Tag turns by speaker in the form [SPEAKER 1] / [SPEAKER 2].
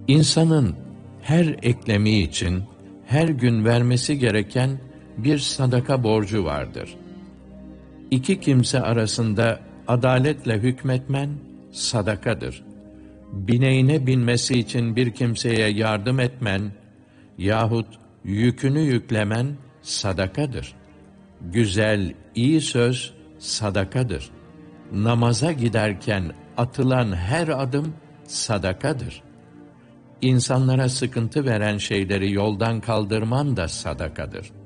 [SPEAKER 1] İnsanın her eklemi için her gün vermesi gereken bir sadaka borcu vardır. İki kimse arasında adaletle hükmetmen sadakadır. Bineğine binmesi için bir kimseye yardım etmen yahut yükünü yüklemen sadakadır. Güzel, iyi söz sadakadır. Namaza giderken atılan her adım sadakadır. İnsanlara sıkıntı veren şeyleri yoldan kaldırman da sadakadır.